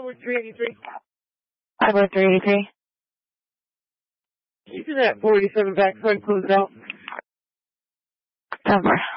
Highway 383. Highway 383. Keep it at 47 back so I can close it out. Over.